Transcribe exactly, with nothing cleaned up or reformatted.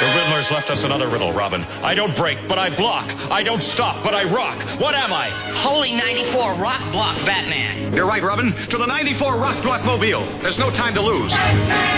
The Riddler's left us another riddle, Robin. I don't break, but I block. I don't stop, but I rock. What am I? Holy ninety-four Rock Block Batman. You're right, Robin. To the ninety-four Rock Block Mobile. There's no time to lose.